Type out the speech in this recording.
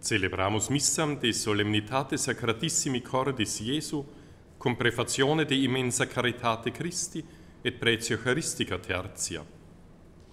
Celebramus missam de solemnitate sacratissimi cordis Iesu, cum prefazione de immensa caritate Christi et pretio Eucharistica tertia.